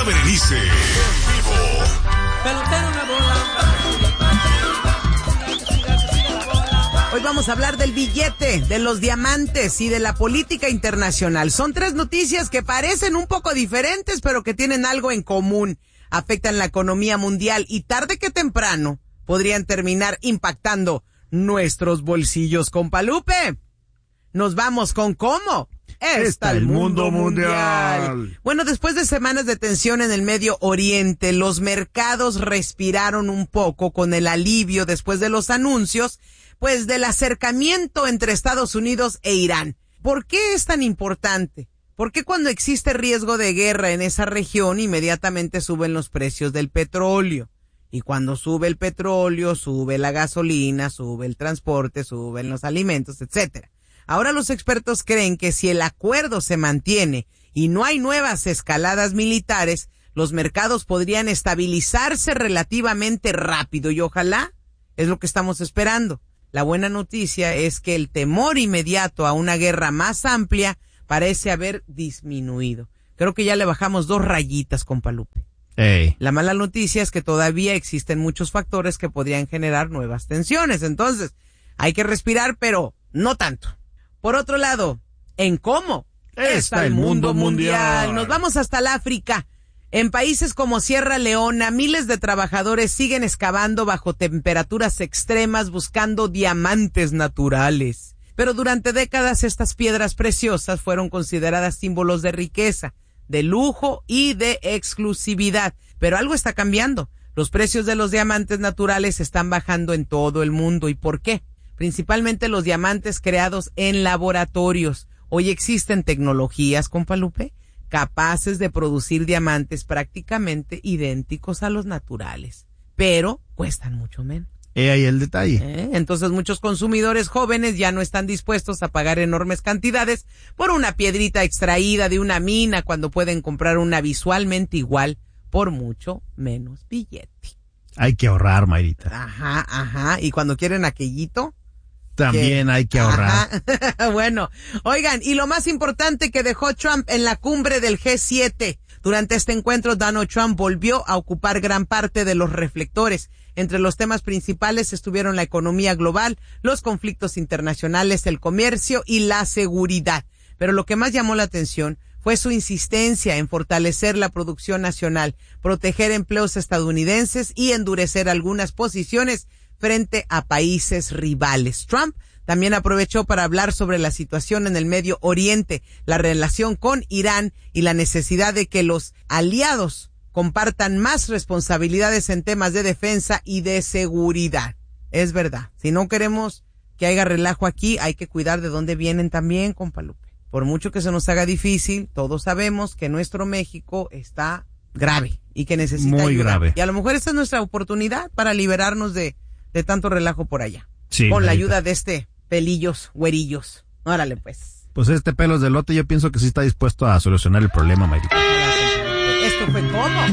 Berenice, en vivo. Pelotero una bola. Hoy vamos a hablar del billete, de los diamantes y de la política internacional. Son tres noticias que parecen un poco diferentes, pero que tienen algo en común. Afectan la economía mundial y tarde que temprano podrían terminar impactando nuestros bolsillos. Compa Lupe, nos vamos con ¿cómo? Está el mundo mundial. Bueno, después de semanas de tensión en el Medio Oriente, los mercados respiraron un poco con el alivio después de los anuncios, pues del acercamiento entre Estados Unidos e Irán. ¿Por qué es tan importante? Porque cuando existe riesgo de guerra en esa región, inmediatamente suben los precios del petróleo. Y cuando sube el petróleo, sube la gasolina, sube el transporte, suben los alimentos, etcétera. Ahora los expertos creen que si el acuerdo se mantiene y no hay nuevas escaladas militares, los mercados podrían estabilizarse relativamente rápido y ojalá es lo que estamos esperando. La buena noticia es que el temor inmediato a una guerra más amplia parece haber disminuido. Creo que ya le bajamos 2 rayitas, compa Lupe. Hey. La mala noticia es que todavía existen muchos factores que podrían generar nuevas tensiones. Entonces, hay que respirar, pero no tanto. Por otro lado, ¿en cómo? Está el mundo mundial. Nos vamos hasta el África. En países como Sierra Leona, miles de trabajadores siguen excavando bajo temperaturas extremas buscando diamantes naturales. Pero durante décadas estas piedras preciosas fueron consideradas símbolos de riqueza, de lujo y de exclusividad. Pero algo está cambiando. Los precios de los diamantes naturales están bajando en todo el mundo. ¿Y por qué? Principalmente los diamantes creados en laboratorios. Hoy existen tecnologías, compa Lupe, capaces de producir diamantes prácticamente idénticos a los naturales, pero cuestan mucho menos. Ahí el detalle. Entonces muchos consumidores jóvenes ya no están dispuestos a pagar enormes cantidades por una piedrita extraída de una mina cuando pueden comprar una visualmente igual por mucho menos billete. Hay que ahorrar, Mayrita. Ajá. Y cuando quieren aquellito, también hay que ahorrar. Ajá. Bueno, oigan, y lo más importante que dejó Trump en la cumbre del G7. Durante este encuentro, Donald Trump volvió a ocupar gran parte de los reflectores. Entre los temas principales estuvieron la economía global, los conflictos internacionales, el comercio y la seguridad. Pero lo que más llamó la atención fue su insistencia en fortalecer la producción nacional, proteger empleos estadounidenses y endurecer algunas posiciones frente a países rivales. Trump también aprovechó para hablar sobre la situación en el Medio Oriente, la relación con Irán y la necesidad de que los aliados compartan más responsabilidades en temas de defensa y de seguridad. Es verdad, si no queremos que haya relajo aquí, hay que cuidar de dónde vienen también, compa Lupe. Por mucho que se nos haga difícil, todos sabemos que nuestro México está grave y que necesita muy ayuda. Grave. Y a lo mejor esta es nuestra oportunidad para liberarnos de tanto relajo por allá. Sí, con la Mayrita. ayuda de este pelillos, güerillos. Órale, pues. Pues este pelos de lote yo pienso que sí está dispuesto a solucionar el problema, Mayrita. Esto fue ¿cómo?